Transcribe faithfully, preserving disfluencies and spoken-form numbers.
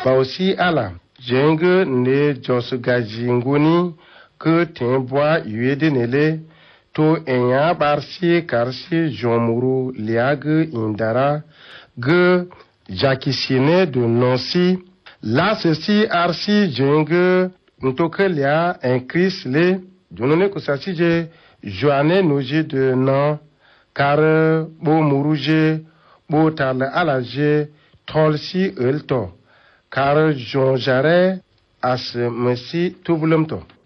aussi ala jenge ne jos gaji ngoni que ten bois yuede nele to enya barsi karsi jomuru liag indara ge jakisine de nonsi la ceci arsi jenge ntokelia en Christ le donone kusasi je joane noje de nan car bo muruje bo tal alaje tolsi elto car jonjare as mesi tubulumto